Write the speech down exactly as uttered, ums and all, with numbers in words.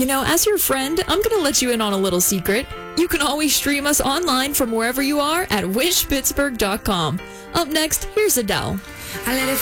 You know, as your friend, I'm going to let you in on a little secret. You can always stream us online from wherever you are at wish pittsburgh dot com. Up next, here's Adele. I let it